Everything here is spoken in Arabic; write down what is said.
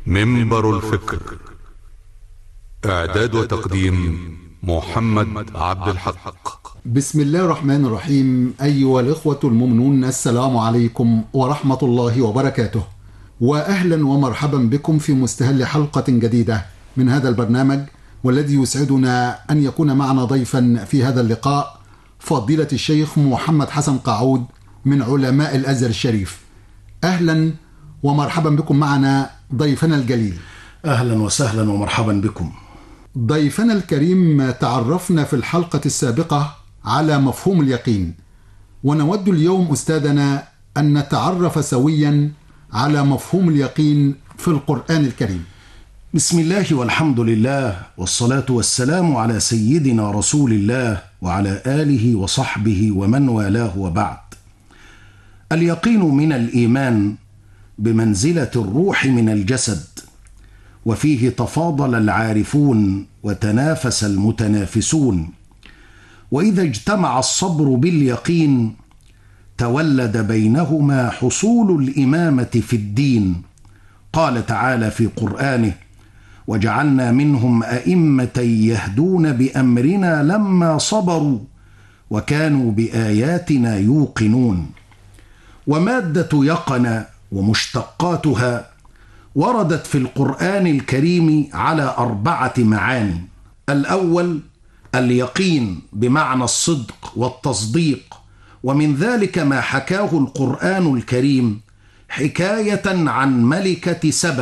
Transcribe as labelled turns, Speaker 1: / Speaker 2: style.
Speaker 1: منبر الفكر. إعداد وتقديم محمد عبد الحق.
Speaker 2: بسم الله الرحمن الرحيم. أيها الإخوة المؤمنون، السلام عليكم ورحمة الله وبركاته، وأهلا ومرحبا بكم في مستهل حلقة جديدة من هذا البرنامج، والذي يسعدنا أن يكون معنا ضيفا في هذا اللقاء فضيلة الشيخ محمد حسن قاعود من علماء الأزهر الشريف. أهلا ومرحبا بكم معنا ضيفنا الجليل.
Speaker 3: أهلا وسهلا ومرحبا بكم.
Speaker 2: ضيفنا الكريم، تعرفنا في الحلقة السابقة على مفهوم اليقين، ونود اليوم أستاذنا أن نتعرف سويا على مفهوم اليقين في القرآن الكريم.
Speaker 3: بسم الله والحمد لله، والصلاة والسلام على سيدنا رسول الله وعلى آله وصحبه ومن والاه، وبعد. اليقين من الإيمان بمنزلة الروح من الجسد، وفيه تفاضل العارفون وتنافس المتنافسون، وإذا اجتمع الصبر باليقين تولد بينهما حصول الإمامة في الدين. قال تعالى في قرآنه: وجعلنا منهم أئمة يهدون بأمرنا لما صبروا وكانوا بآياتنا يوقنون. ومادة يقن ومشتقاتها وردت في القرآن الكريم على 4 معاني. الأول اليقين بمعنى الصدق والتصديق، ومن ذلك ما حكاه القرآن الكريم حكاية عن ملكة سبأ